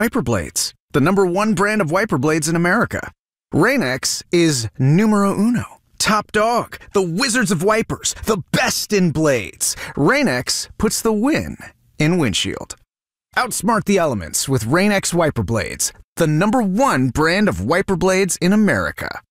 Wiper blades, the #1 brand of wiper blades in America. Rain-X is numero uno. Top dog, the wizards of wipers, the best in blades. Rain-X puts the win in windshield. Outsmart the elements with Rain-X wiper blades, the #1 brand of wiper blades in America.